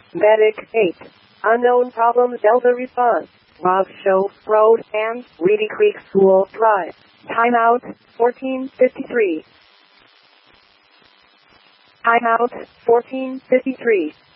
Medic 8. Unknown problem Delta response. Ross Show Road and Reedy Creek School Drive. Timeout 1453. Timeout 1453.